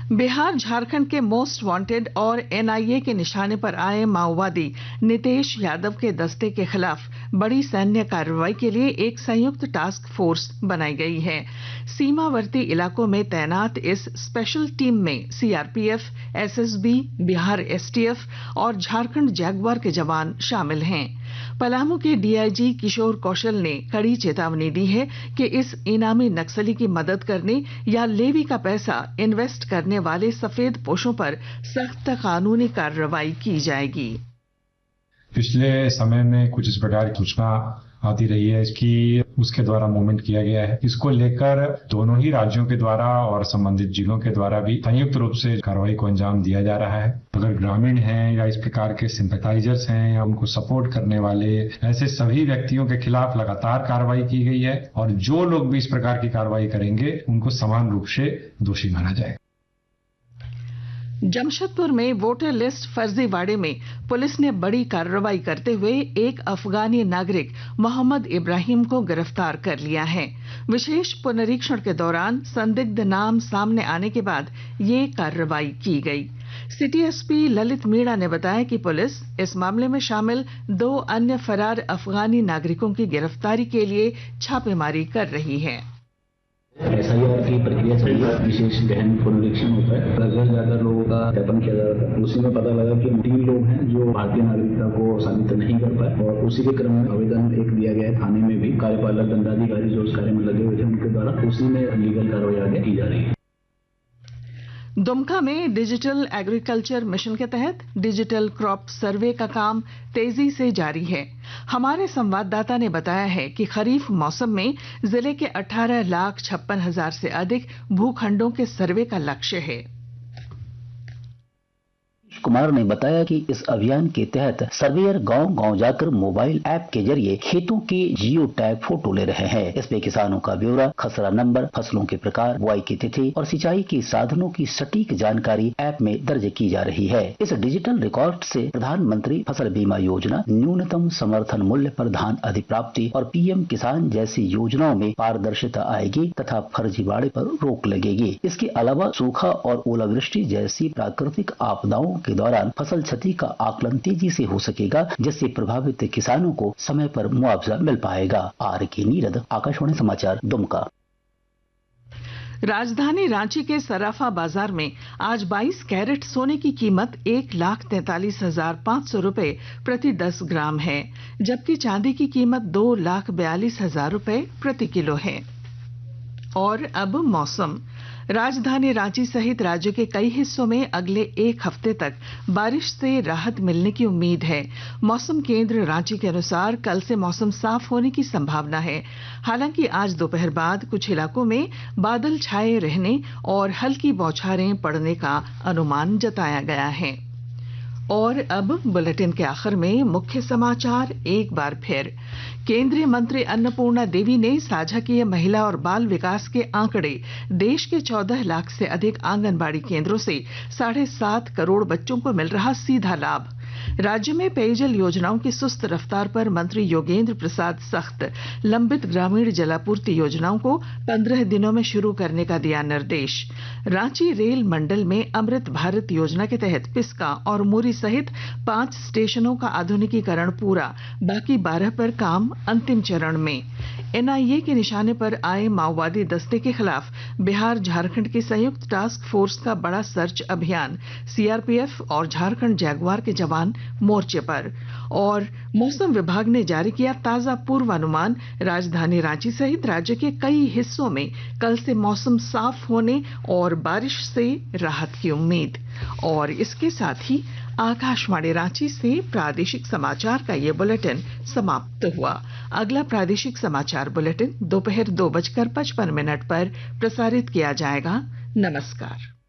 बिहार झारखंड के most wanted और NIA के निशाने पर आए माओवादी नितेश यादव के दस्ते के खिलाफ बड़ी सैन्य कार्रवाई के लिए एक संयुक्त टास्क फोर्स बनाई गई है। सीमावर्ती इलाकों में तैनात इस स्पेशल टीम में सीआरपीएफ, एसएसबी, बिहार एसटीएफ और झारखंड जैगुआर के जवान शामिल हैं। पलामू के डीआईजी किशोर कौशल ने कड़ी चेतावनी दी है कि इस इनामी नक्सली की मदद करने या लेवी का पैसा इन्वेस्ट करने वाले सफेद पोशों पर सख्त कानूनी कार्रवाई की जाएगी। पिछले समय में कुछ इस प्रकार की सूचना आती रही है कि उसके द्वारा मूवमेंट किया गया है। इसको लेकर दोनों ही राज्यों के द्वारा और संबंधित जिलों के द्वारा भी संयुक्त रूप से कार्रवाई को अंजाम दिया जा रहा है। अगर ग्रामीण हैं या इस प्रकार के सिंपैथाइजर्स हैं या उनको सपोर्ट करने वाले ऐसे सभी व्यक्तियों के खिलाफ लगातार कार्रवाई की गई है और जो लोग भी इस प्रकार की कार्रवाई करेंगे उनको समान रूप से दोषी माना जाएगा। जमशेदपुर में वोटर लिस्ट फर्जीवाड़े में पुलिस ने बड़ी कार्रवाई करते हुए एक अफगानी नागरिक मोहम्मद इब्राहिम को गिरफ्तार कर लिया है। विशेष पुनरीक्षण के दौरान संदिग्ध नाम सामने आने के बाद ये कार्रवाई की गई। सिटी एसपी ललित मीणा ने बताया कि पुलिस इस मामले में शामिल 2 अन्य फरार अफगानी नागरिकों की गिरफ्तारी के लिए छापेमारी कर रही है। एसआईआर की प्रक्रिया चल रही है। विशेष गहन पुनरीक्षण होता है। घर जाकर लोगों का सत्यापन किया जा रहा था। उसी में पता लगा कि 3 लोग हैं जो भारतीय नागरिकता को साबित नहीं कर पाए और उसी के क्रम में आवेदन एक दिया गया है। थाने में भी कार्यपालक दंडाधिकारी जो उस कार्य में लगे हुए थे उनके द्वारा उसी में लीगल कार्रवाई आगे की जा रही है। दुमका में डिजिटल एग्रीकल्चर मिशन के तहत डिजिटल क्रॉप सर्वे का काम तेजी से जारी है। हमारे संवाददाता ने बताया है कि खरीफ मौसम में जिले के 18,56,000 से अधिक भूखंडों के सर्वे का लक्ष्य है। कुमार ने बताया कि इस अभियान के तहत सर्वेयर गांव-गांव जाकर मोबाइल ऐप के जरिए खेतों की जियो टैग फोटो ले रहे हैं। इसमें किसानों का ब्यौरा, खसरा नंबर, फसलों के प्रकार, बुआई की तिथि और सिंचाई के साधनों की सटीक जानकारी ऐप में दर्ज की जा रही है। इस डिजिटल रिकॉर्ड से प्रधानमंत्री फसल बीमा योजना, न्यूनतम समर्थन मूल्य पर धान अधिप्राप्ति और पीएम किसान जैसी योजनाओं में पारदर्शिता आएगी तथा फर्जीवाड़े पर रोक लगेगी। इसके अलावा सूखा और ओलावृष्टि जैसी प्राकृतिक आपदाओं के दौरान फसल क्षति का आकलन तेजी से हो सकेगा, जिससे प्रभावित किसानों को समय पर मुआवजा मिल पाएगा। आर.के. नीरद, आकाशवाणी समाचार, दुमका। राजधानी रांची के सराफा बाजार में आज 22 कैरेट सोने की कीमत 1,43,500 रुपए प्रति 10 ग्राम है, जबकि चांदी की कीमत 2,42,000 रुपए प्रति किलो है। और अब मौसम। राजधानी रांची सहित राज्य के कई हिस्सों में अगले 1 हफ्ते तक बारिश से राहत मिलने की उम्मीद है। मौसम केंद्र रांची के अनुसार कल से मौसम साफ होने की संभावना है। हालांकि आज दोपहर बाद कुछ इलाकों में बादल छाए रहने और हल्की बौछारें पड़ने का अनुमान जताया गया है। और अब बुलेटिन के आखिर में मुख्य समाचार एक बार फिर। केंद्रीय मंत्री अन्नपूर्णा देवी ने साझा किए महिला और बाल विकास के आंकड़े। देश के 14 लाख से अधिक आंगनबाड़ी केंद्रों से 7.5 करोड़ बच्चों को मिल रहा सीधा लाभ। राज्य में पेयजल योजनाओं की सुस्त रफ्तार पर मंत्री योगेंद्र प्रसाद सख्त। लंबित ग्रामीण जलापूर्ति योजनाओं को 15 दिनों में शुरू करने का दिया निर्देश। रांची रेल मंडल में अमृत भारत योजना के तहत पिस्का और मुरी सहित 5 स्टेशनों का आधुनिकीकरण पूरा, बाकी 12 पर काम अंतिम चरण में। एनआईए के निशाने पर आए माओवादी दस्ते के खिलाफ बिहार झारखंड की संयुक्त टास्क फोर्स का बड़ा सर्च अभियान। सीआरपीएफ और झारखंड जैगुआर के जवान मोर्चे पर। और मौसम विभाग ने जारी किया ताजा पूर्वानुमान। राजधानी रांची सहित राज्य के कई हिस्सों में कल से मौसम साफ होने और बारिश से राहत की उम्मीद। और इसके साथ ही आकाशवाणी रांची से प्रादेशिक समाचार का ये बुलेटिन समाप्त हुआ। अगला प्रादेशिक समाचार बुलेटिन दोपहर 2:55 पर प्रसारित किया जाएगा। नमस्कार।